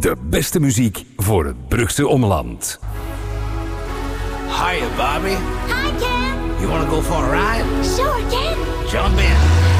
De beste muziek voor het Brugse omland. Hiya, Bobby. Hi, Ken. You want to go for a ride? Sure, Ken. Jump in.